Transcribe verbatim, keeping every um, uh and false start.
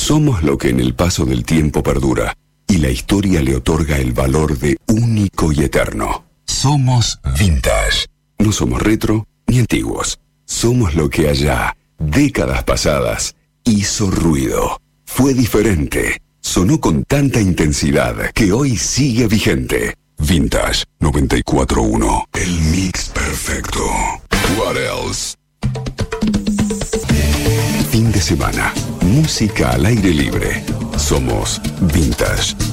Somos lo que en el paso del tiempo perdura y la historia le otorga el valor de único y eterno. Somos vintage. No somos retro ni antiguos. Somos lo que allá, décadas pasadas, hizo ruido. Fue diferente. Sonó con tanta intensidad que hoy sigue vigente. Vintage noventa y cuatro punto uno. El mix perfecto. What else? Fin de semana. Música al aire libre. Somos Vintage.